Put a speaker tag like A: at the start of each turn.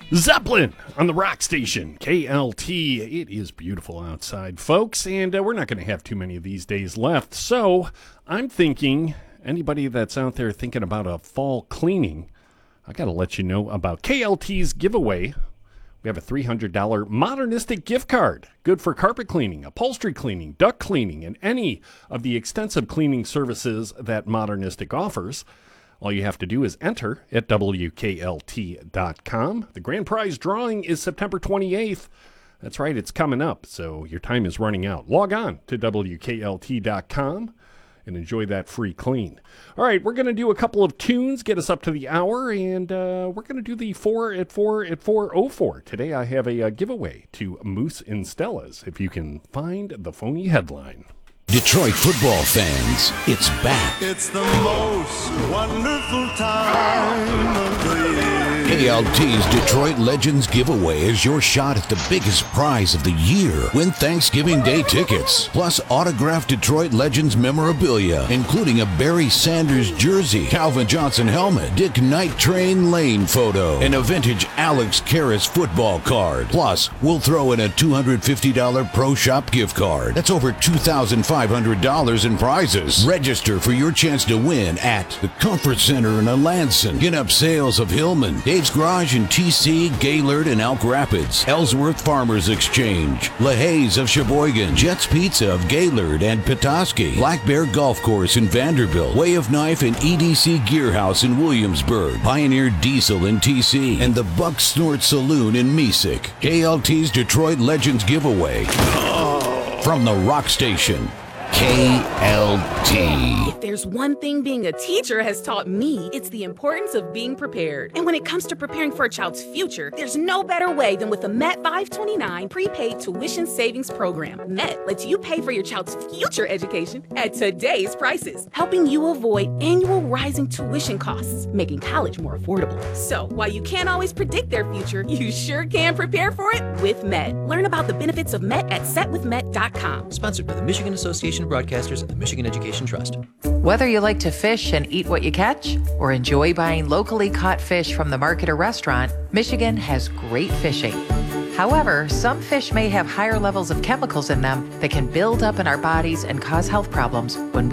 A: Zeppelin on the rock station, KLT. It is beautiful outside, folks, and we're not going to have too many of these days left. So I'm thinking, anybody that's out there thinking about a fall cleaning, I got to let you know about KLT's giveaway. We have a $300 Modernistic gift card, good for carpet cleaning, upholstery cleaning, duct cleaning, and any of the extensive cleaning services that Modernistic offers. All you have to do is enter at WKLT.com. The grand prize drawing is September 28th. That's right, it's coming up, so your time is running out. Log on to WKLT.com and enjoy that free clean. All right, we're going to do a couple of tunes, get us up to the hour, and we're going to do the 4 at 404. Today I have a giveaway to Moose and Stella's, if you can find the phony headline.
B: Detroit football fans, it's back.
C: It's the most wonderful time of the year.
B: KLT's Detroit Legends giveaway is your shot at the biggest prize of the year. Win Thanksgiving Day tickets, plus autographed Detroit Legends memorabilia, including a Barry Sanders jersey, Calvin Johnson helmet, Dick Night Train Lane photo, and a vintage Alex Karras football card. Plus, we'll throw in a $250 Pro Shop gift card. That's over $2,500 in prizes. Register for your chance to win at the Comfort Center in Alanson, Get-Up Sales of Hillman, Dave's Garage in TC, Gaylord, and Elk Rapids, Ellsworth Farmers Exchange, LaHaye's of Sheboygan, Jets Pizza of Gaylord and Petoskey, Black Bear Golf Course in Vanderbilt, Way of Knife and EDC Gear House in Williamsburg, Pioneer Diesel in TC, and the Buck Snort Saloon in Mesick. KLT's Detroit Legends giveaway from the rock station, KLT.
D: If there's one thing being a teacher has taught me, it's the importance of being prepared. And when it comes to preparing for a child's future, there's no better way than with the MET 529 prepaid tuition savings program. MET lets you pay for your child's future education at today's prices, helping you avoid annual rising tuition costs, making college more affordable. So while you can't always predict their future, you sure can prepare for it with MET. Learn about the benefits of MET at setwithmet.com.
E: Sponsored by the Michigan Association of Broadcasters and the Michigan Education Trust.
F: Whether you like to fish and eat what you catch, or enjoy buying locally caught fish from the market or restaurant, Michigan has great fishing. However, some fish may have higher levels of chemicals in them that can build up in our bodies and cause health problems when we